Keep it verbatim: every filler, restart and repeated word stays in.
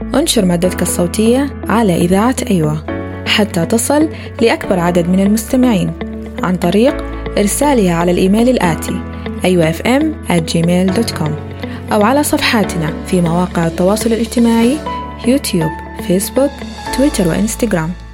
انشر مادتك الصوتية على إذاعة أيوة حتى تصل لأكبر عدد من المستمعين عن طريق إرسالها على الإيميل الآتي أيوة إف إم آت جيميل دوت كوم أو على صفحاتنا في مواقع التواصل الاجتماعي يوتيوب، فيسبوك، تويتر وإنستغرام.